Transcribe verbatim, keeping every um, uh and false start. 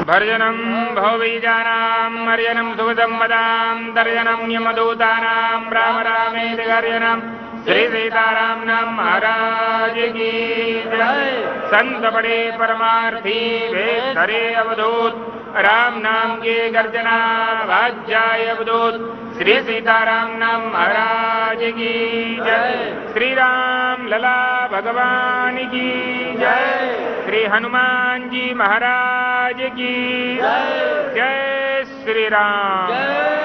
भर्जनं भवबीजानां अर्जनं सुखसंपदां तर्जनं यमदूतानां राम रामेति गर्जनं श्री सीताराम नाम महाराज की जय। संत बड़े परमार्थी वेद धरे अवधूत राम नाम के गर्जना भाज्याय अवधूत श्री सीताराम नाम महाराज की जय। श्री राम लला भगवान की जय। श्री हनुमान जी महाराज की जय। जय श्री राम।